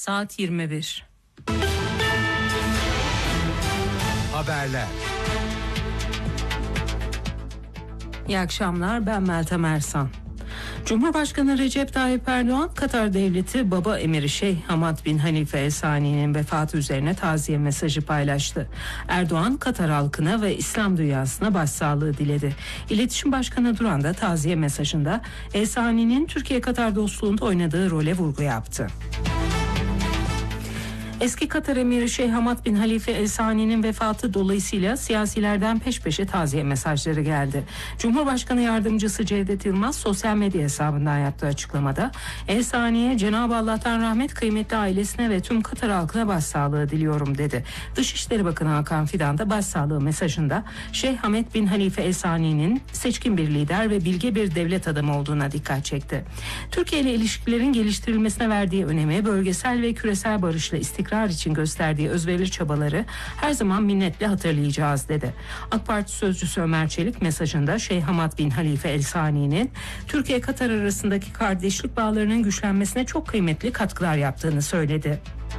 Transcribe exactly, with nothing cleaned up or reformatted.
Saat yirmi bir. Haberler. İyi akşamlar, ben Meltem Ersan. Cumhurbaşkanı Recep Tayyip Erdoğan, Katar Devleti Baba Emiri Şeyh Hamad bin Halife El Sani'nin vefatı üzerine taziye mesajı paylaştı. Erdoğan, Katar halkına ve İslam dünyasına başsağlığı diledi. İletişim Başkanı Duran da taziye mesajında El Sani'nin Türkiye-Katar dostluğunda oynadığı role vurgu yaptı. Eski Katar Emiri Şeyh Hamad bin Halife El Sani'nin vefatı dolayısıyla siyasilerden peş peşe taziye mesajları geldi. Cumhurbaşkanı Yardımcısı Cevdet Yılmaz sosyal medya hesabından yaptığı açıklamada El Sani'ye Cenab-ı Allah'tan rahmet, kıymetli ailesine ve tüm Katar halkına başsağlığı diliyorum dedi. Dışişleri Bakanı Hakan Fidan da başsağlığı mesajında Şeyh Hamad bin Halife El Sani'nin seçkin bir lider ve bilge bir devlet adamı olduğuna dikkat çekti. Türkiye ile ilişkilerin geliştirilmesine verdiği önemi, bölgesel ve küresel barışla istikrar için gösterdiği özverili çabaları her zaman minnetle hatırlayacağız dedi. AK Parti sözcüsü Ömer Çelik mesajında Şeyh Hamad bin Halife El Sani'nin Türkiye-Katar arasındaki kardeşlik bağlarının güçlenmesine çok kıymetli katkılar yaptığını söyledi.